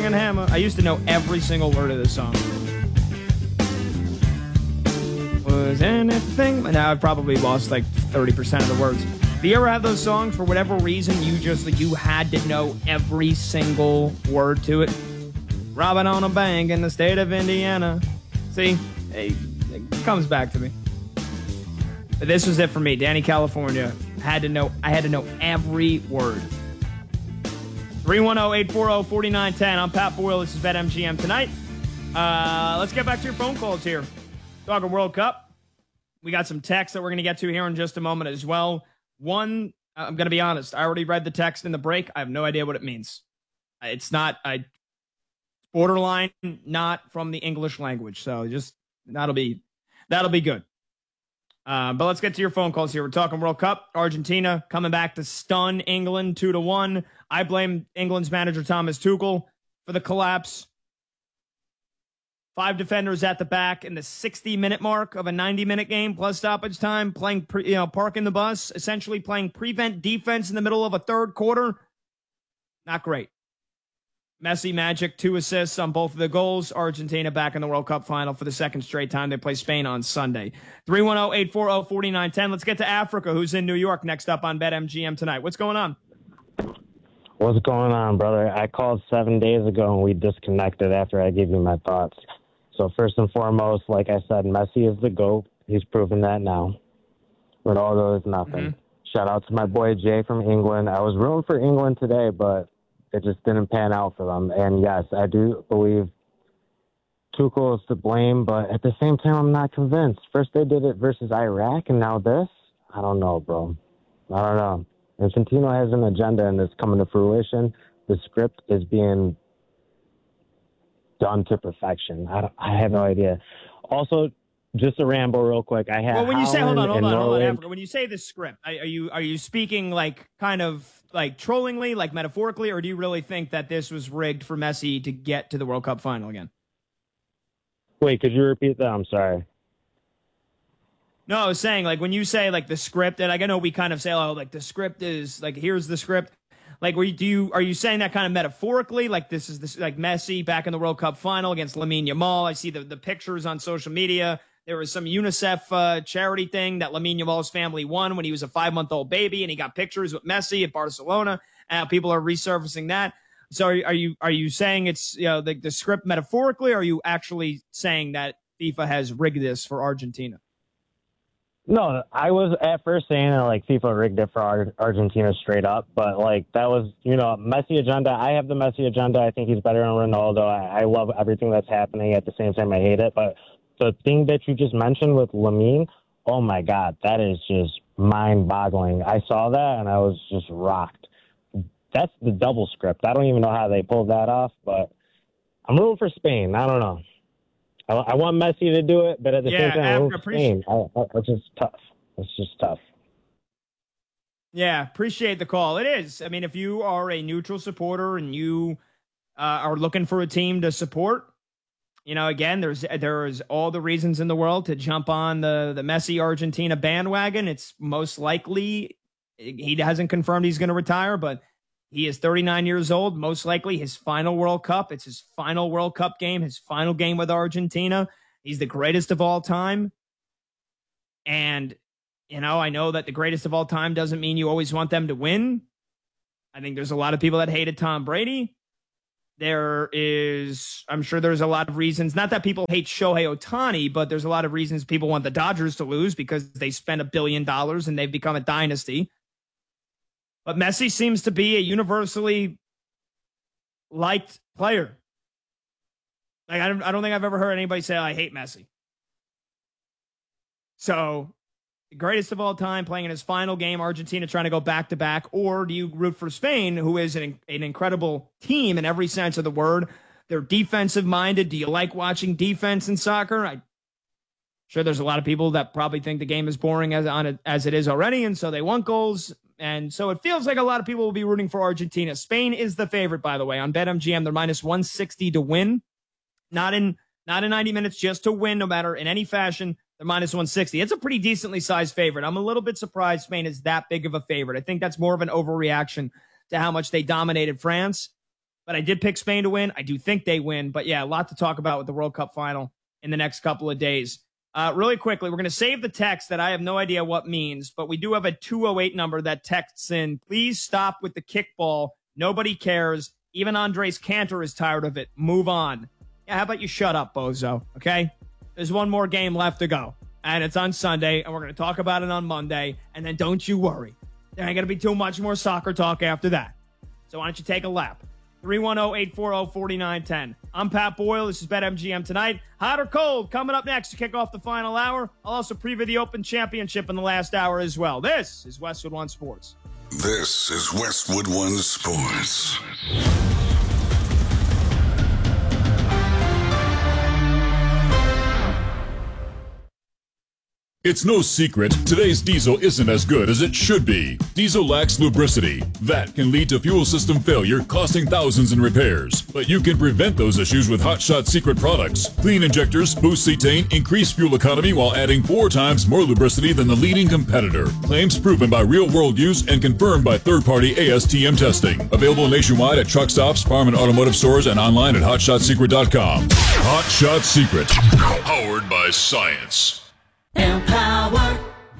and hammer. I used to know every single word of this song. Was anything? Now I've probably lost like 30% of the words. Do you ever have those songs, for whatever reason, you had to know every single word to it? Robbing on a bank in the state of Indiana. See, it comes back to me. But this was it for me. Danny California. I had to know every word. 310-840-4910. I'm Pat Boyle. This is BetMGM tonight. Let's get back to your phone calls here. Talking World Cup. We got some text that we're going to get to here in just a moment as well. One, I'm going to be honest. I already read the text in the break. I have no idea what it means. It's not borderline not from the English language. So just that'll be good. But let's get to your phone calls here. We're talking World Cup. Argentina coming back to stun England 2-1. I blame England's manager Thomas Tuchel for the collapse. 5 defenders at the back in the 60-minute mark of a 90-minute game plus stoppage time, playing parking the bus, essentially playing prevent defense in the middle of a third quarter. Not great. Messi magic, 2 assists on both of the goals. Argentina back in the World Cup final for the second straight time. They play Spain on Sunday. 310-840-4910. Let's get to Africa, who's in New York, next up on BetMGM tonight. What's going on? What's going on, brother? I called 7 days ago and we disconnected after I gave you my thoughts. So first and foremost, like I said, Messi is the GOAT. He's proven that now. Ronaldo is nothing. Mm-hmm. Shout out to my boy Jay from England. I was rooting for England today, but it just didn't pan out for them. And yes, I do believe Tuchel is to blame, but at the same time, I'm not convinced. First they did it versus Iraq, and now this? I don't know, bro. I don't know. Infantino has an agenda, and it's coming to fruition. The script is being done to perfection. I have no idea. Also, just a ramble real quick. Well, when you say hold on, Africa, when you say the script, are you speaking like kind of like trollingly, like metaphorically, or do you really think that this was rigged for Messi to get to the World Cup final again? Wait, could you repeat that? I'm sorry. No, I was saying, like, when you say like the script, and like, I know we kind of say, oh, like the script is like, here's the script. Like, are you saying that kind of metaphorically? Like, this is like Messi back in the World Cup final against Lamine Yamal. I see the pictures on social media. There was some UNICEF charity thing that Lamine Yamal's family won when he was a 5-month-old baby, and he got pictures with Messi at Barcelona. And people are resurfacing that. So are you saying it's the script metaphorically, or are you actually saying that FIFA has rigged this for Argentina? No, I was at first saying that like FIFA rigged it for Argentina straight up, but like that was Messi agenda. I have the Messi agenda. I think he's better than Ronaldo. I love everything that's happening. At the same time, I hate it. But the thing that you just mentioned with Lamine, oh my God, that is just mind-boggling. I saw that and I was just rocked. That's the double script. I don't even know how they pulled that off, but I'm rooting for Spain. I don't know. I want Messi to do it, but at the same time, I'm rooting for Spain. It's just tough. It's just tough. Yeah, appreciate the call. It is. I mean, if you are a neutral supporter and you are looking for a team to support, again, there's all the reasons in the world to jump on the Messi Argentina bandwagon. It's most likely he hasn't confirmed he's going to retire, but he is 39 years old. Most likely his final World Cup. It's his final World Cup game, his final game with Argentina. He's the greatest of all time. And, I know that the greatest of all time doesn't mean you always want them to win. I think there's a lot of people that hated Tom Brady. I'm sure there's a lot of reasons, not that people hate Shohei Ohtani, but there's a lot of reasons people want the Dodgers to lose because they spent $1 billion and they've become a dynasty. But Messi seems to be a universally liked player. Like I don't think I've ever heard anybody say, I hate Messi. So, the greatest of all time, playing in his final game, Argentina trying to go back-to-back, or do you root for Spain, who is an incredible team in every sense of the word? They're defensive-minded. Do you like watching defense in soccer? I'm sure there's a lot of people that probably think the game is boring as it is already, and so they want goals. And so it feels like a lot of people will be rooting for Argentina. Spain is the favorite, by the way. On BetMGM, they're minus 160 to win. Not in 90 minutes, just to win, no matter in any fashion. They're minus 160. It's a pretty decently sized favorite. I'm a little bit surprised Spain is that big of a favorite. I think that's more of an overreaction to how much they dominated France. but I did pick Spain to win. I do think they win. But yeah, a lot to talk about with the World Cup final in the next couple of days. Really quickly, we're going to save the text that I have no idea what means, but we do have a 208 number that texts in, please stop with the kickball. Nobody cares. Even Andres Cantor is tired of it. Move on. Yeah, how about you shut up, bozo? Okay? There's one more game left to go, and it's on Sunday, and we're going to talk about it on Monday, and then don't you worry. There ain't going to be too much more soccer talk after that. So why don't you take a lap? 310-840-4910. I'm Pat Boyle. This is BetMGM Tonight. Hot or cold? Coming up next to kick off the final hour. I'll also preview the Open Championship in the last hour as well. This is Westwood One Sports. This is Westwood One Sports. It's no secret, today's diesel isn't as good as it should be. Diesel lacks lubricity. That can lead to fuel system failure, costing thousands in repairs. But you can prevent those issues with Hot Shot Secret products. Clean injectors, boost cetane, increase fuel economy while adding 4 times more lubricity than the leading competitor. Claims proven by real-world use and confirmed by third-party ASTM testing. Available nationwide at truck stops, farm and automotive stores, and online at hotshotsecret.com. Hot Shot Secret. Powered by science. Empower.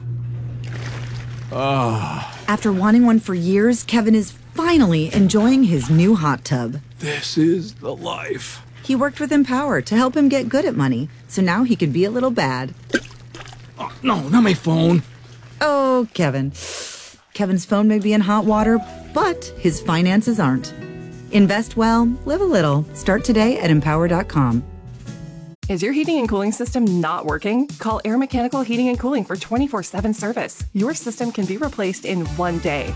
After wanting one for years, Kevin is finally enjoying his new hot tub. This is the life. He worked with Empower to help him get good at money, so now he can be a little bad. Oh, no, not my phone. Oh, Kevin. Kevin's phone may be in hot water, but his finances aren't. Invest well, live a little. Start today at empower.com. Is your heating and cooling system not working? Call Air Mechanical Heating and Cooling for 24/7 service. Your system can be replaced in one day.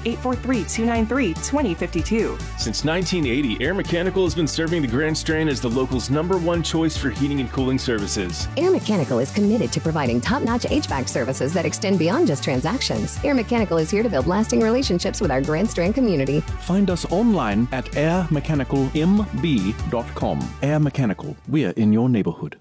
843-293-2052. Since 1980, Air Mechanical has been serving the Grand Strand as the local's #1 choice for heating and cooling services. Air Mechanical is committed to providing top-notch HVAC services that extend beyond just transactions. Air Mechanical is here to build lasting relationships with our Grand Strand community. Find us online at airmechanicalmb.com. Air Mechanical, we're in your neighborhood.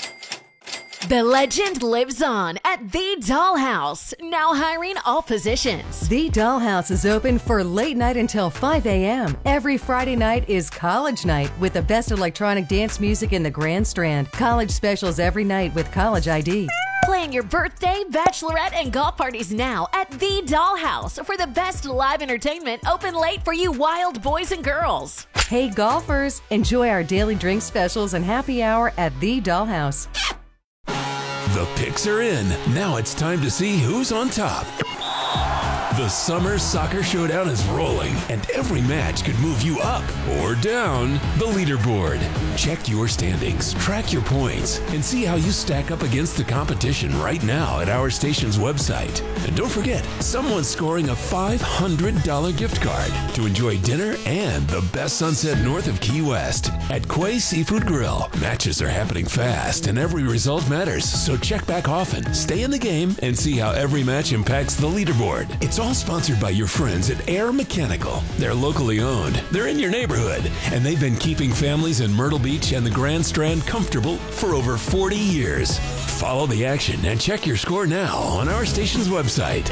The legend lives on at The Dollhouse, now hiring all positions. The Dollhouse is open for late night until 5 a.m. Every Friday night is college night with the best electronic dance music in the Grand Strand. College specials every night with college ID. Plan your birthday, bachelorette, and golf parties now at The Dollhouse for the best live entertainment open late for you wild boys and girls. Hey golfers, enjoy our daily drink specials and happy hour at The Dollhouse. The picks are in. Now it's time to see who's on top. The Summer Soccer Showdown is rolling, and every match could move you up or down the leaderboard. Check your standings, track your points, and see how you stack up against the competition right now at our station's website. And don't forget, someone's scoring a $500 gift card to enjoy dinner and the best sunset north of Key West at Quay Seafood Grill. Matches are happening fast, and every result matters, so check back often, stay in the game, and see how every match impacts the leaderboard. It's all sponsored by your friends at Air Mechanical. They're locally owned, they're in your neighborhood, and they've been keeping families in Myrtle Beach and the Grand Strand comfortable for over 40 years. Follow the action and check your score now on our station's website.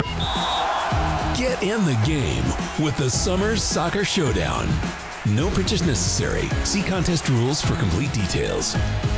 Get in the game with the Summer Soccer Showdown. No purchase necessary. See contest rules for complete details.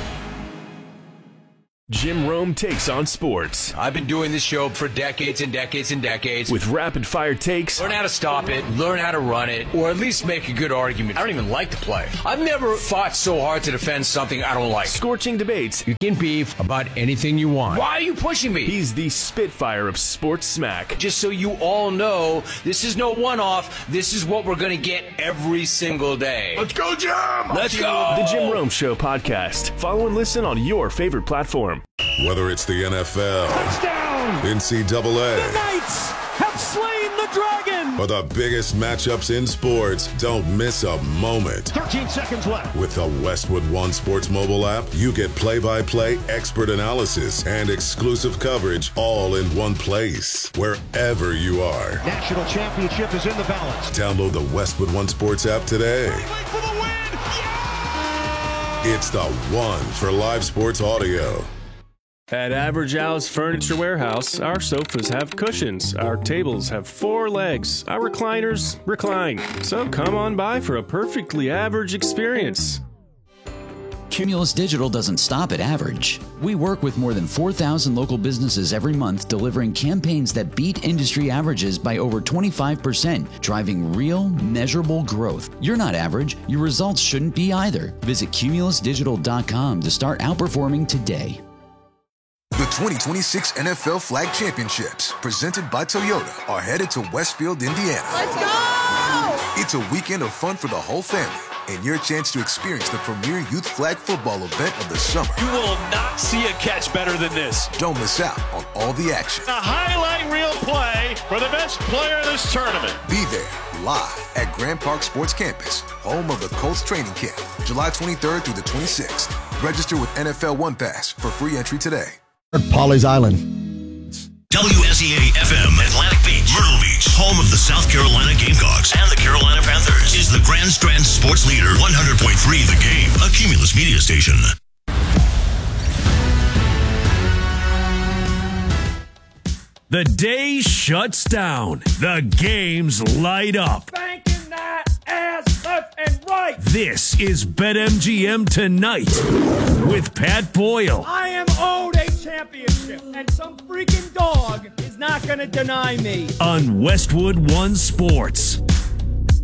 Jim Rome takes on sports. I've been doing this show for decades and decades and decades. With rapid-fire takes. Learn how to stop it, learn how to run it, or at least make a good argument. I don't even like the play. I've never fought so hard to defend something I don't like. Scorching debates. You can beef about anything you want. Why are you pushing me? He's the Spitfire of sports smack. Just so you all know, this is no one-off. This is what we're going to get every single day. Let's go, Jim! Let's go! The Jim Rome Show podcast. Follow and listen on your favorite platform. Whether it's the NFL, touchdown, NCAA, the Knights have slain the dragon, or the biggest matchups in sports, don't miss a moment. 13 seconds left. With the Westwood One Sports mobile app, you get play-by-play expert analysis and exclusive coverage all in one place, wherever you are. National championship is in the balance. Download the Westwood One Sports app today. For the win. Yeah! It's the one for live sports audio. At Average Al's Furniture Warehouse, our sofas have cushions, our tables have 4 legs, our recliners recline. So come on by for a perfectly average experience. Cumulus Digital doesn't stop at average. We work with more than 4,000 local businesses every month, delivering campaigns that beat industry averages by over 25%, driving real, measurable growth. You're not average. Your results shouldn't be either. Visit cumulusdigital.com to start outperforming today. The 2026 NFL Flag Championships, presented by Toyota, are headed to Westfield, Indiana. Let's go! It's a weekend of fun for the whole family and your chance to experience the premier youth flag football event of the summer. You will not see a catch better than this. Don't miss out on all the action. A highlight reel play for the best player in this tournament. Be there live at Grand Park Sports Campus, home of the Colts training camp, July 23rd through the 26th. Register with NFL One Pass for free entry today. Pawleys Island. WSEA-FM, Atlantic Beach, Myrtle Beach, home of the South Carolina Gamecocks and the Carolina Panthers, is the Grand Strand Sports Leader, 100.3 The Game, a Cumulus media station. The day shuts down. The games light up. Banking that ass left and right. This is BetMGM Tonight with Pat Boyle. I am owed a championship, and some freaking dog is not going to deny me. On Westwood One Sports.